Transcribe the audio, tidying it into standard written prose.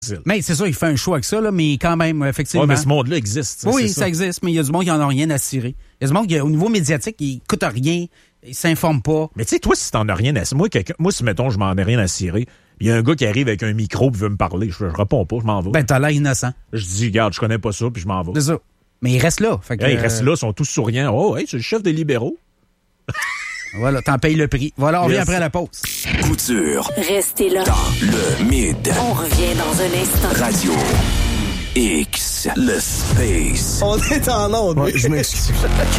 Mais c'est ça, il fait un show avec ça, là, mais quand même, effectivement. Ouais, mais ce monde-là existe. Oui, ça existe, mais il y a du monde qui en a rien à cirer. Il y a du monde qui, au niveau médiatique, il écoute rien, il s'informe pas. Mais tu sais, toi, si t'en as rien à cirer, moi, si, mettons, je m'en ai rien à cirer, il y a un gars qui arrive avec un micro et veut me parler, je réponds pas, je m'en vais. Ben, t'as l'air innocent. Je dis, regarde, je connais pas ça, puis je m'en vais. C'est ça. Mais il reste là. Fait que, ils restent là, sont tous souriants. Oh, hey, c'est le chef des libéraux. Voilà, t'en payes le prix. Voilà, on revient après la pause. Couture. Restez là. Dans le mid. On revient dans un instant. Radio X. Le space. On est en onde. Ouais, je m'excuse.